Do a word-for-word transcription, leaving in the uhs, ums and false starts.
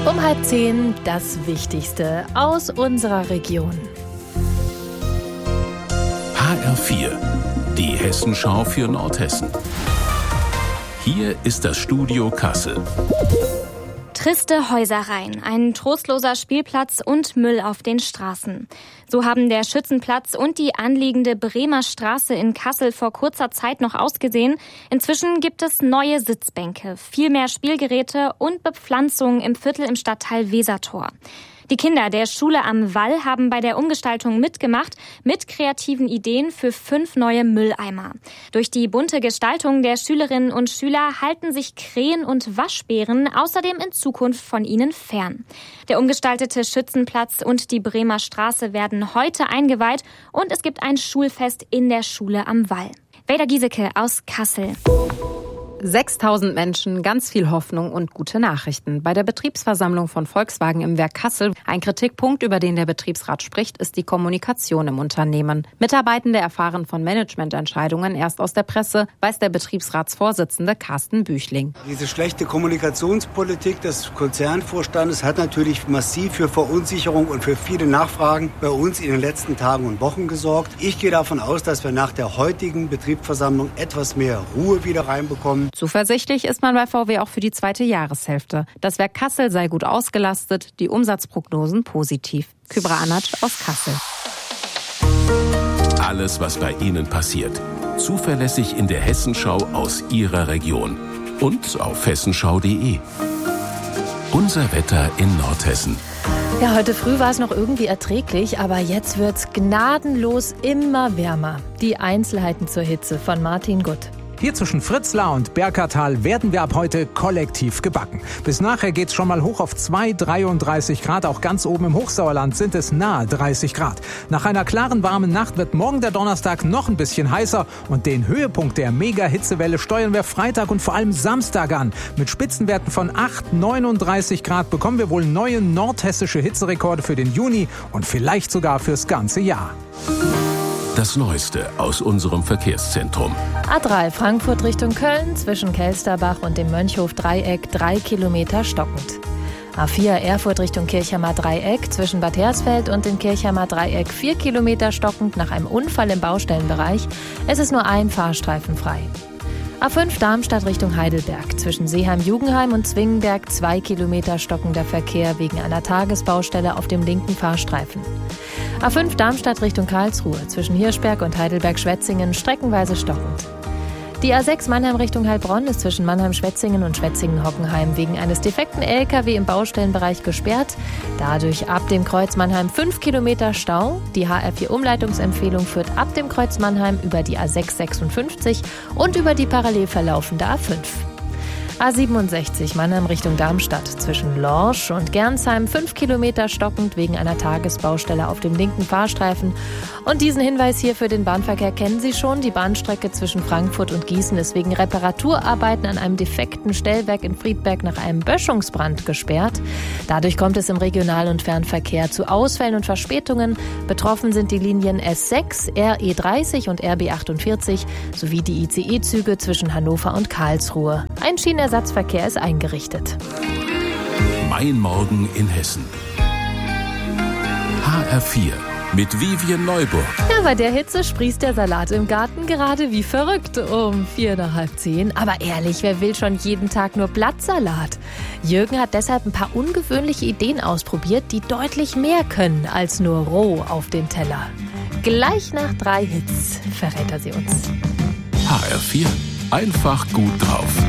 Um halb zehn das Wichtigste aus unserer Region. H R vier, die Hessenschau für Nordhessen. Hier ist das Studio Kassel. Triste Häuserreihen, ein trostloser Spielplatz und Müll auf den Straßen. So haben der Schützenplatz und die anliegende Bremer Straße in Kassel vor kurzer Zeit noch ausgesehen. Inzwischen gibt es neue Sitzbänke, viel mehr Spielgeräte und Bepflanzung im Viertel im Stadtteil Wesertor. Die Kinder der Schule am Wall haben bei der Umgestaltung mitgemacht, mit kreativen Ideen für fünf neue Mülleimer. Durch die bunte Gestaltung der Schülerinnen und Schüler halten sich Krähen und Waschbären außerdem in Zukunft von ihnen fern. Der umgestaltete Schützenplatz und die Bremer Straße werden heute eingeweiht und es gibt ein Schulfest in der Schule am Wall. Weda Giesecke aus Kassel. sechstausend Menschen, ganz viel Hoffnung und gute Nachrichten. Bei der Betriebsversammlung von Volkswagen im Werk Kassel. Ein Kritikpunkt, über den der Betriebsrat spricht, ist die Kommunikation im Unternehmen. Mitarbeitende erfahren von Managemententscheidungen erst aus der Presse, weiß der Betriebsratsvorsitzende Carsten Büchling. Diese schlechte Kommunikationspolitik des Konzernvorstandes hat natürlich massiv für Verunsicherung und für viele Nachfragen bei uns in den letzten Tagen und Wochen gesorgt. Ich gehe davon aus, dass wir nach der heutigen Betriebsversammlung etwas mehr Ruhe wieder reinbekommen. Zuversichtlich ist man bei V W auch für die zweite Jahreshälfte. Das Werk Kassel sei gut ausgelastet, die Umsatzprognosen positiv. Kübra Anatsch aus Kassel. Alles, was bei Ihnen passiert. Zuverlässig in der Hessenschau aus Ihrer Region. Und auf hessenschau punkt de. Unser Wetter in Nordhessen. Ja, heute früh war es noch irgendwie erträglich, aber jetzt wird's gnadenlos immer wärmer. Die Einzelheiten zur Hitze von Martin Gutt. Hier zwischen Fritzlar und Berkertal werden wir ab heute kollektiv gebacken. Bis nachher geht's schon mal hoch auf zwei Komma dreiunddreißig Grad. Auch ganz oben im Hochsauerland sind es nahe dreißig Grad. Nach einer klaren, warmen Nacht wird morgen der Donnerstag noch ein bisschen heißer. Und den Höhepunkt der Mega-Hitzewelle steuern wir Freitag und vor allem Samstag an. Mit Spitzenwerten von acht Komma neununddreißig Grad bekommen wir wohl neue nordhessische Hitzerekorde für den Juni und vielleicht sogar fürs ganze Jahr. Das Neueste aus unserem Verkehrszentrum. A drei Frankfurt Richtung Köln, zwischen Kelsterbach und dem Mönchhof-Dreieck drei Kilometer stockend. A vier Erfurt Richtung Kirchheimer Dreieck, zwischen Bad Hersfeld und dem Kirchheimer Dreieck vier Kilometer stockend nach einem Unfall im Baustellenbereich. Es ist nur ein Fahrstreifen frei. A fünf Darmstadt Richtung Heidelberg, zwischen Seeheim-Jugendheim und Zwingenberg zwei Kilometer stockender Verkehr wegen einer Tagesbaustelle auf dem linken Fahrstreifen. A fünf Darmstadt Richtung Karlsruhe, zwischen Hirschberg und Heidelberg-Schwetzingen streckenweise stockend. Die A sechs Mannheim Richtung Heilbronn ist zwischen Mannheim-Schwetzingen und Schwetzingen-Hockenheim wegen eines defekten L K W im Baustellenbereich gesperrt. Dadurch ab dem Kreuz Mannheim fünf Kilometer Stau. Die H R vier Umleitungsempfehlung führt ab dem Kreuz Mannheim über die A sechs sechsundfünfzig und über die parallel verlaufende A fünf. A siebenundsechzig Mannheim Richtung Darmstadt, zwischen Lorsch und Gernsheim fünf Kilometer stockend wegen einer Tagesbaustelle auf dem linken Fahrstreifen. Und diesen Hinweis hier für den Bahnverkehr kennen Sie schon. Die Bahnstrecke zwischen Frankfurt und Gießen ist wegen Reparaturarbeiten an einem defekten Stellwerk in Friedberg nach einem Böschungsbrand gesperrt. Dadurch kommt es im Regional- und Fernverkehr zu Ausfällen und Verspätungen. Betroffen sind die Linien S sechs, R E dreißig und R B achtundvierzig sowie die I C E-Züge zwischen Hannover und Karlsruhe. Ein Schienenersatzverkehr ist eingerichtet. Mein Morgen in Hessen. H R vier mit Vivien Neuburg. Ja, bei der Hitze sprießt der Salat im Garten gerade wie verrückt um vier nach halb zehn. Aber ehrlich, wer will schon jeden Tag nur Blattsalat? Jürgen hat deshalb ein paar ungewöhnliche Ideen ausprobiert, die deutlich mehr können als nur roh auf dem Teller. Gleich nach drei Hits verrät er sie uns. H R vier, einfach gut drauf.